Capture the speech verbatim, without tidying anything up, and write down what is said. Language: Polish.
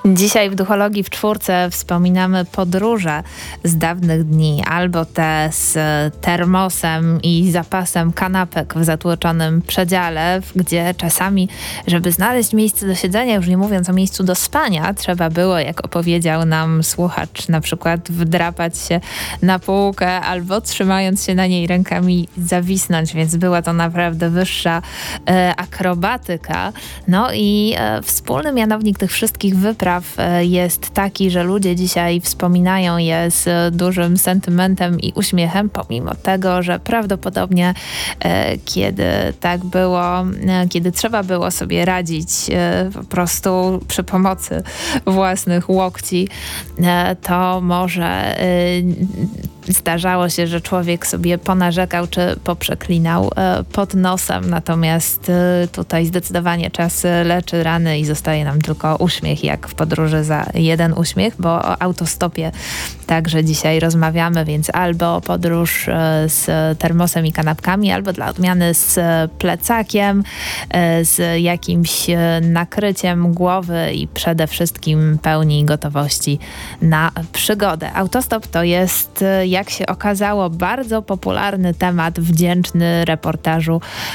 Dzisiaj w Duchologii w czwórce wspominamy podróże z dawnych dni, albo te z termosem i zapasem kanapek w zatłoczonym przedziale, gdzie czasami, żeby znaleźć miejsce do siedzenia, już nie mówiąc o miejscu do spania, trzeba było, jak opowiedział nam słuchacz, na przykład wdrapać się na półkę albo trzymając się na niej rękami zawisnąć, więc była to naprawdę wyższa e, akrobatyka. No i e, wspólny mianownik tych wszystkich wypraw jest taki, że ludzie dzisiaj wspominają je z dużym sentymentem i uśmiechem, pomimo tego, że prawdopodobnie e, kiedy tak było, e, kiedy trzeba było sobie radzić e, po prostu przy pomocy własnych łokci, e, to może e, zdarzało się, że człowiek sobie ponarzekał czy poprzeklinał e, pod nosem, natomiast e, tutaj zdecydowanie czas leczy rany i zostaje nam tylko uśmiech, jak w podróży za jeden uśmiech, bo o autostopie także dzisiaj rozmawiamy, więc albo podróż e, z termosem i kanapkami, albo dla odmiany z plecakiem, e, z jakimś e, nakryciem głowy i przede wszystkim pełni gotowości na przygodę. Autostop to jest, jak się okazało, bardzo popularny temat wdzięczny reportażu